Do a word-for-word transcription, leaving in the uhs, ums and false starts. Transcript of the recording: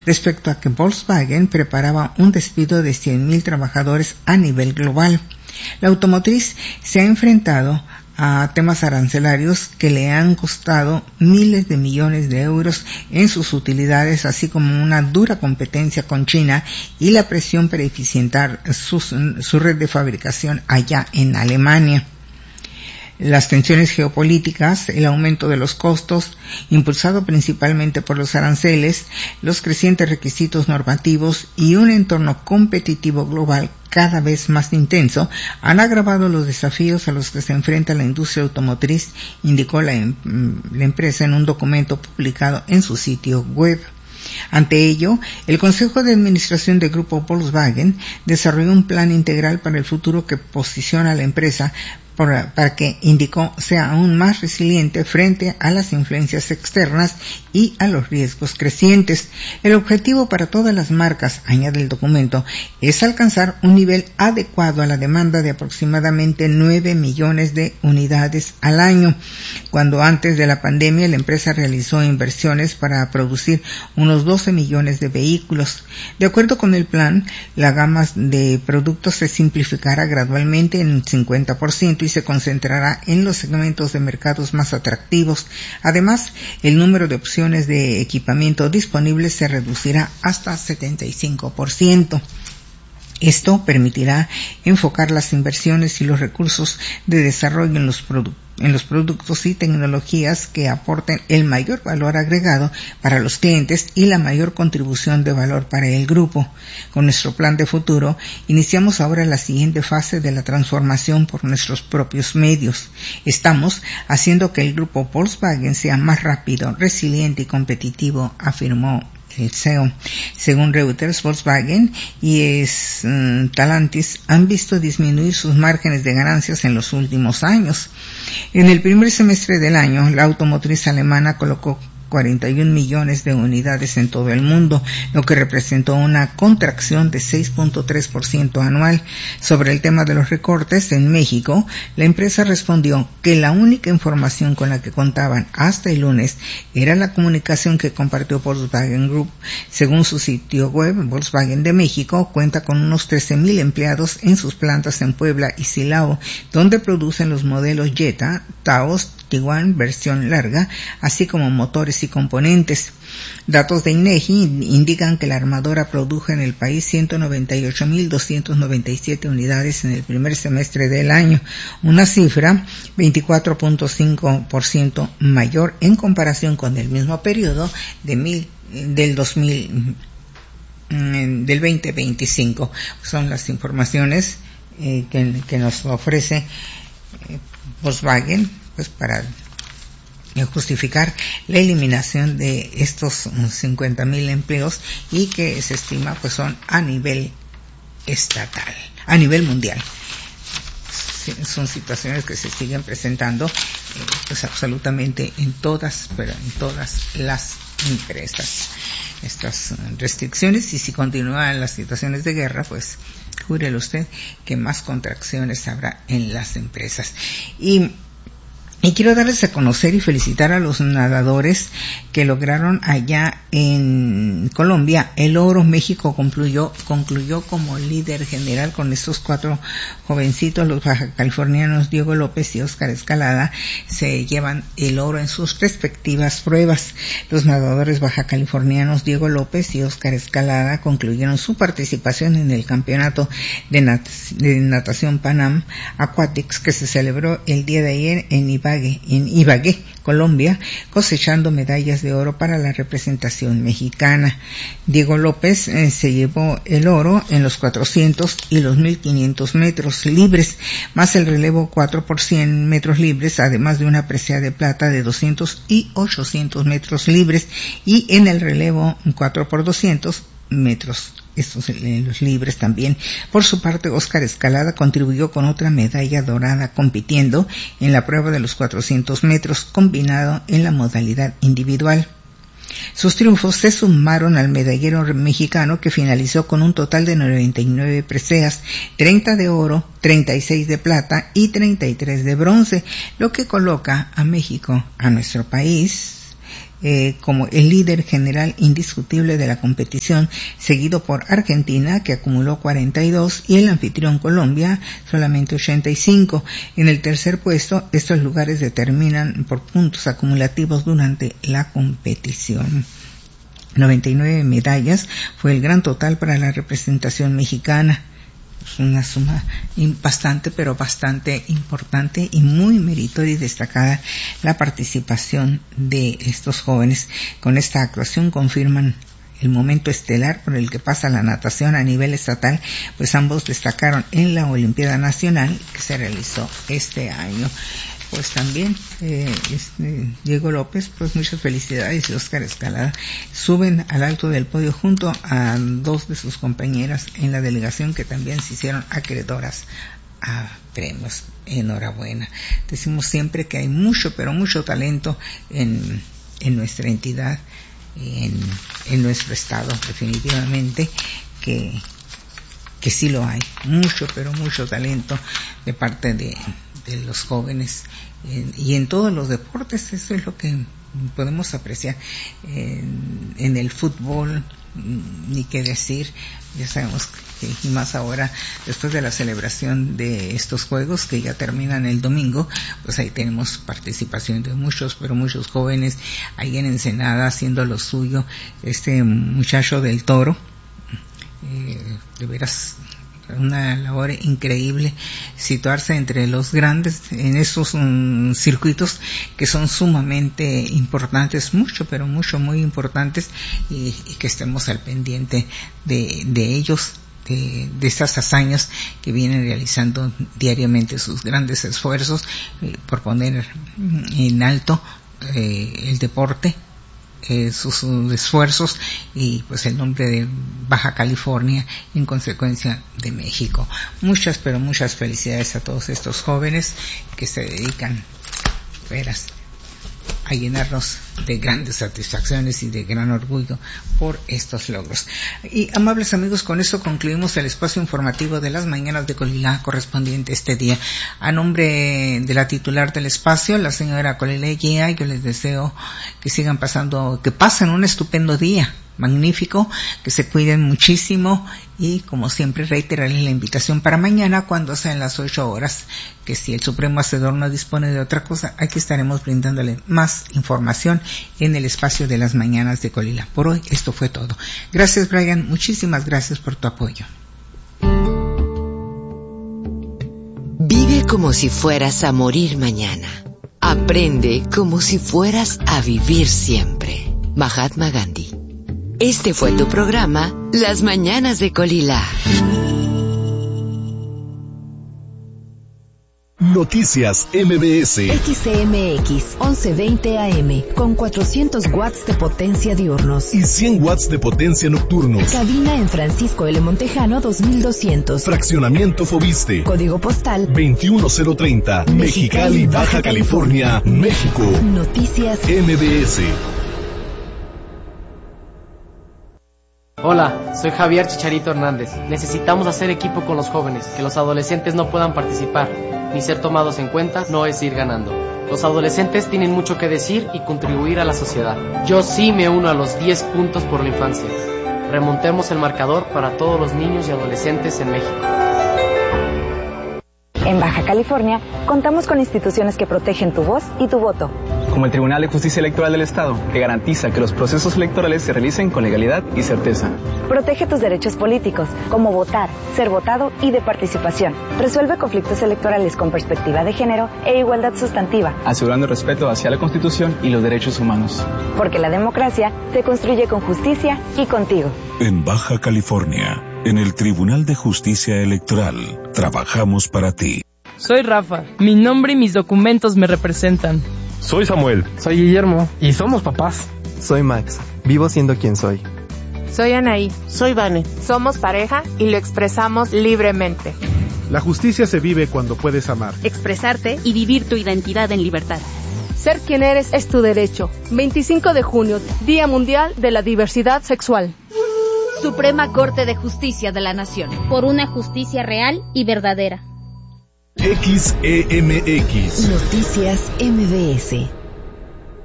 respecto a que Volkswagen preparaba un despido de cien mil trabajadores a nivel global. La automotriz se ha enfrentado a temas arancelarios que le han costado miles de millones de euros en sus utilidades, así como una dura competencia con China y la presión para eficientar sus, su red de fabricación allá en Alemania. Las tensiones geopolíticas, el aumento de los costos, impulsado principalmente por los aranceles, los crecientes requisitos normativos y un entorno competitivo global cada vez más intenso, han agravado los desafíos a los que se enfrenta la industria automotriz, indicó la, la empresa en un documento publicado en su sitio web. Ante ello, el Consejo de Administración del Grupo Volkswagen desarrolló un plan integral para el futuro que posiciona a la empresa para, para que, indicó, sea aún más resiliente frente a las influencias externas y a los riesgos crecientes. El objetivo para todas las marcas, añade el documento, es alcanzar un nivel adecuado a la demanda de aproximadamente nueve millones de unidades al año, cuando antes de la pandemia la empresa realizó inversiones para producir unos doce millones de vehículos. De acuerdo con el plan, la gama de productos se simplificará gradualmente en un cincuenta por ciento y se concentrará en los segmentos de mercados más atractivos. Además, el número de opciones de equipamiento disponibles se reducirá hasta setenta y cinco por ciento. Esto permitirá enfocar las inversiones y los recursos de desarrollo en los productos en los productos y tecnologías que aporten el mayor valor agregado para los clientes y la mayor contribución de valor para el grupo. Con nuestro plan de futuro, iniciamos ahora la siguiente fase de la transformación por nuestros propios medios. Estamos haciendo que el grupo Volkswagen sea más rápido, resiliente y competitivo, afirmó el C E O. Según Reuters, Volkswagen y Stellantis han visto disminuir sus márgenes de ganancias en los últimos años. En el primer semestre del año, la automotriz alemana colocó cuarenta y un millones de unidades en todo el mundo, lo que representó una contracción de seis punto tres por ciento anual. Sobre el tema de los recortes, en México, la empresa respondió que la única información con la que contaban hasta el lunes era la comunicación que compartió Volkswagen Group. Según su sitio web, Volkswagen de México cuenta con unos trece mil empleados en sus plantas en Puebla y Silao, donde producen los modelos Jetta, Taos, Tiguan versión larga, así como motores y componentes. Datos de INEGI indican que la armadora produjo en el país ciento noventa y ocho mil doscientas noventa y siete unidades en el primer semestre del año, una cifra veinticuatro punto cinco por ciento mayor en comparación con el mismo periodo de mil, del dos mil, del veinte veinticinco. Son las informaciones eh, que, que nos ofrece eh, Volkswagen, pues para justificar la eliminación de estos cincuenta mil empleos y que se estima pues son a nivel estatal, a nivel mundial. Son situaciones que se siguen presentando eh, pues absolutamente en todas, pero en todas las empresas. Estas restricciones, y si continúan las situaciones de guerra, pues júrele usted que más contracciones habrá en las empresas. Y Y quiero darles a conocer y felicitar a los nadadores que lograron allá en Colombia el oro. México concluyó, concluyó como líder general con estos cuatro jovencitos, los bajacalifornianos Diego López y Óscar Escalada, se llevan el oro en sus respectivas pruebas. Los nadadores bajacalifornianos Diego López y Óscar Escalada concluyeron su participación en el campeonato de, nat- de natación Pan Am Aquatics que se celebró el día de ayer en Ibagué. en Ibagué, Colombia, cosechando medallas de oro para la representación mexicana. Diego López eh, se llevó el oro en los cuatrocientos y los mil quinientos metros libres, más el relevo cuatro por cien metros libres, además de una presea de plata de doscientos y ochocientos metros libres, y en el relevo cuatro por doscientos metros, estos los libres también. Por su parte, Óscar Escalada contribuyó con otra medalla dorada compitiendo en la prueba de los cuatrocientos metros combinado en la modalidad individual. Sus triunfos se sumaron al medallero mexicano, que finalizó con un total de noventa y nueve preseas, treinta de oro, treinta y seis de plata y treinta y tres de bronce, lo que coloca a México, a nuestro país, eh, como el líder general indiscutible de la competición, seguido por Argentina, que acumuló cuarenta y dos, y el anfitrión Colombia, solamente ochenta y cinco. En el tercer puesto, estos lugares determinan por puntos acumulativos durante la competición. noventa y nueve medallas fue el gran total para la representación mexicana. Es una suma bastante, pero bastante importante y muy meritoria y destacada la participación de estos jóvenes. Con esta actuación confirman el momento estelar por el que pasa la natación a nivel estatal, pues ambos destacaron en la Olimpiada Nacional que se realizó este año. Pues también eh, este, Diego López, pues muchas felicidades, y Óscar Escalada suben al alto del podio junto a dos de sus compañeras en la delegación que también se hicieron acreedoras a premios. Enhorabuena. Decimos siempre que hay mucho, pero mucho talento en, en nuestra entidad, en, en nuestro estado, definitivamente que, que sí lo hay. Mucho, pero mucho talento de parte de de los jóvenes eh, y en todos los deportes. Eso es lo que podemos apreciar en, en el fútbol, ni qué decir. Ya sabemos que, y más ahora después de la celebración de estos juegos que ya terminan el domingo, pues ahí tenemos participación de muchos, pero muchos jóvenes ahí en Ensenada haciendo lo suyo. Este muchacho del Toro, eh, de veras una labor increíble, situarse entre los grandes en esos um, circuitos que son sumamente importantes, mucho, pero mucho, muy importantes, y, y que estemos al pendiente de, de ellos, de, de estas hazañas que vienen realizando diariamente sus grandes esfuerzos eh, por poner en alto eh, el deporte, Eh, sus, sus esfuerzos y pues el nombre de Baja California, en consecuencia de México. Muchas, pero muchas felicidades a todos estos jóvenes que se dedican, veras, a llenarnos de grandes satisfacciones y de gran orgullo por estos logros. Y amables amigos, con esto concluimos el espacio informativo de las mañanas de Colilá correspondiente este día. A nombre de la titular del espacio, la señora Colilá Guía, yo les deseo que sigan pasando, que pasen un estupendo día, magnífico, que se cuiden muchísimo, y como siempre reiterarles la invitación para mañana cuando sean las ocho horas, que si el Supremo Hacedor no dispone de otra cosa, aquí estaremos brindándole más información en el espacio de las mañanas de Colila. Por hoy esto fue todo. Gracias, Brian, muchísimas gracias por tu apoyo. Vive como si fueras a morir mañana. Aprende como si fueras a vivir siempre. Mahatma Gandhi. Este fue tu programa, Las Mañanas de Colila. Noticias M B S. X C M X once veinte A M con cuatrocientos watts de potencia diurnos y cien watts de potencia nocturnos. Cabina en Francisco L. Montejano dos mil doscientos. Fraccionamiento Fobiste. Código postal veintiuno cero treinta. Mexicali, Baja California, México. Noticias M B S. Hola, soy Javier Chicharito Hernández. Necesitamos hacer equipo con los jóvenes, que los adolescentes no puedan participar ni ser tomados en cuenta no es ir ganando. Los adolescentes tienen mucho que decir y contribuir a la sociedad. Yo sí me uno a los diez puntos por la infancia. Remontemos el marcador para todos los niños y adolescentes en México. En Baja California, contamos con instituciones que protegen tu voz y tu voto. Como el Tribunal de Justicia Electoral del Estado, que garantiza que los procesos electorales se realicen con legalidad y certeza. Protege tus derechos políticos, como votar, ser votado y de participación. Resuelve conflictos electorales con perspectiva de género e igualdad sustantiva. Asegurando el respeto hacia la Constitución y los derechos humanos. Porque la democracia se construye con justicia y contigo. En Baja California, en el Tribunal de Justicia Electoral, trabajamos para ti. Soy Rafa. Mi nombre y mis documentos me representan. Soy Samuel. Soy Guillermo. Y somos papás. Soy Max. Vivo siendo quien soy. Soy Anaí. Soy Vane. Somos pareja y lo expresamos libremente. La justicia se vive cuando puedes amar, expresarte y vivir tu identidad en libertad. Ser quien eres es tu derecho. veinticinco de junio, Día Mundial de la Diversidad Sexual. Suprema Corte de Justicia de la Nación. Por una justicia real y verdadera. X E M X. Noticias M B S.